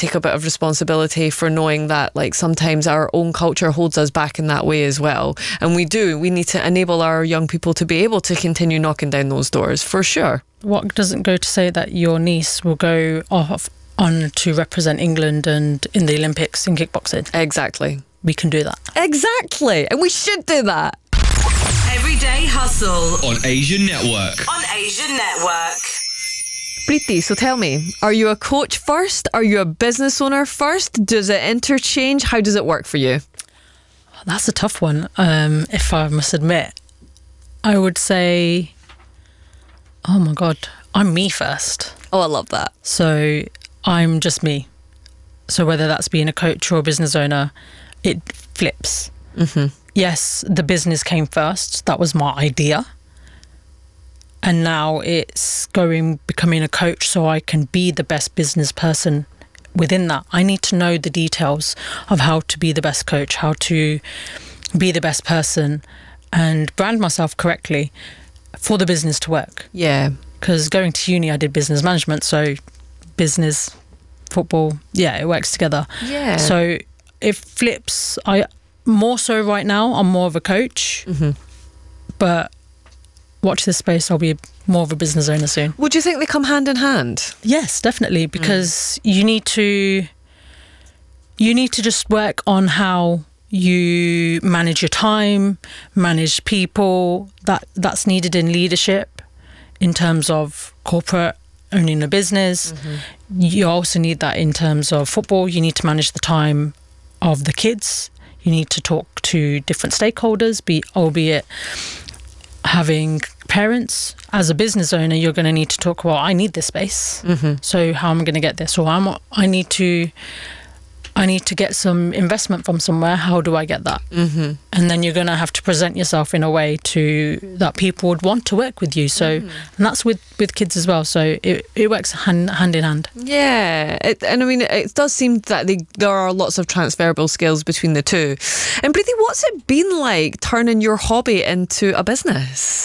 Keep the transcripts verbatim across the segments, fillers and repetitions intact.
take a bit of responsibility for knowing that like sometimes our own culture holds us back in that way as well. And we do. We need to enable our young people to be able to continue knocking down those doors, for sure. What doesn't go to say that your niece will go off on to represent England and in the Olympics in kickboxing? Exactly. We can do that. Exactly. And we should do that. Everyday Hustle on Asian Network. On Asian Network. Preeti, so tell me, are you a coach first? Are you a business owner first? Does it interchange? How does it work for you? That's a tough one, um, if I must admit. I would say, oh my God, I'm me first. Oh, I love that. So I'm just me. So whether that's being a coach or a business owner, it flips. Mm-hmm. Yes, the business came first. That was my idea. And now it's going, becoming a coach so I can be the best business person within that. I need to know the details of how to be the best coach, how to be the best person and brand myself correctly for the business to work. Yeah. Because going to uni, I did business management. So business, football, yeah, it works together. Yeah. So it flips. I more so right now, I'm more of a coach. Mm-hmm. But watch this space, I'll be more of a business owner soon. Would you think they come hand in hand? Yes, definitely, because mm. you need to you need to just work on how you manage your time, manage people. That that's needed in leadership in terms of corporate owning a business. Mm-hmm. You also need that in terms of football. You need to manage the time of the kids. You need to talk to different stakeholders, be albeit having parents. As a business owner, you're going to need to talk, well, I need this space. Mm-hmm. So how am I going to get this? Or I'm, I need to I need to get some investment from somewhere. How do I get that? Mm-hmm. And then you're going to have to present yourself in a way to that people would want to work with you. So, mm. and that's with, with kids as well. So it, it works hand, hand in hand. Yeah. It, and I mean, it does seem that they, there are lots of transferable skills between the two. And Preeti, what's it been like turning your hobby into a business?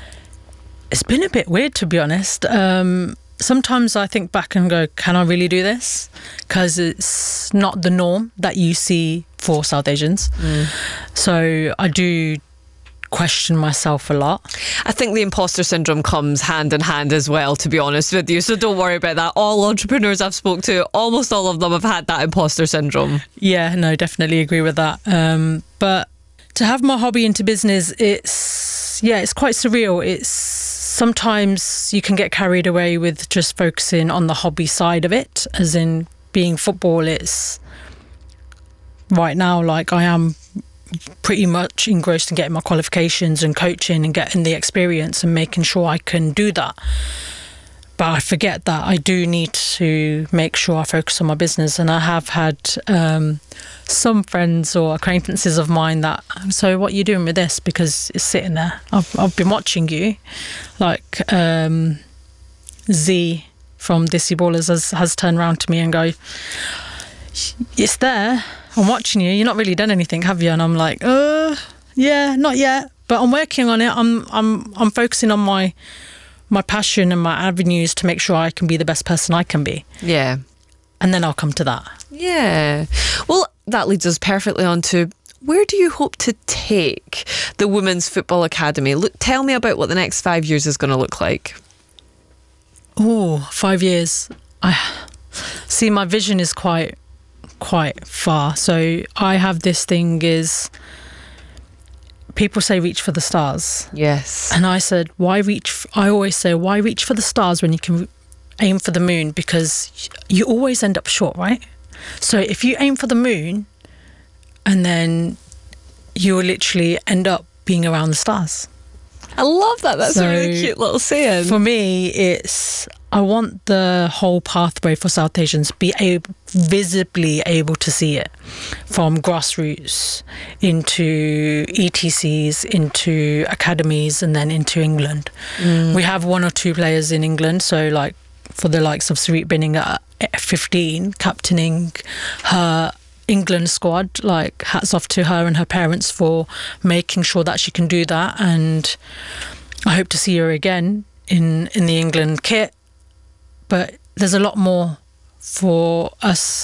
It's been a bit weird, to be honest. Um, Sometimes I think back and go, can I really do this? Because it's not the norm that you see for South Asians. Mm. So I do question myself a lot. I think the imposter syndrome comes hand in hand as well, to be honest with you. So don't worry about that. All entrepreneurs I've spoke to, almost all of them have had that imposter syndrome. Yeah, no, definitely agree with that. Um, but to have my hobby into business, it's, yeah, it's quite surreal. It's sometimes you can get carried away with just focusing on the hobby side of it, as in being football. It's right now, like I am pretty much engrossed in getting my qualifications and coaching and getting the experience and making sure I can do that. But I forget that I do need to make sure I focus on my business. And I have had um, some friends or acquaintances of mine that, so what are you doing with this? Because it's sitting there. I've, I've been watching you. Like um, Z from Dissy Ballers has, has turned around to me and go, it's there. I'm watching you. You've not really done anything, have you? And I'm like, uh, yeah, not yet. But I'm working on it. I'm I'm I'm focusing on my my passion and my avenues to make sure I can be the best person I can be. Yeah. And then I'll come to that. Yeah. Well, that leads us perfectly on to, where do you hope to take the Women's Football Academy? Look, tell me about what the next five years is going to look like. Oh, five years. I see, my vision is quite, quite far. So I have this thing is, people say reach for the stars. Yes. And I said, why reach? F- I always say, why reach for the stars when you can aim for the moon? Because you always end up short, right? So if you aim for the moon and then you will literally end up being around the stars. I love that. That's so a really cute little saying. For me, it's, I want the whole pathway for South Asians be able, visibly able to see it, from grassroots into E T Cs, into academies, and then into England. Mm. We have one or two players in England, so like for the likes of Sarit Binning at fifteen, captaining her England squad, like hats off to her and her parents for making sure that she can do that. And I hope to see her again in in the England kit. But there's a lot more for us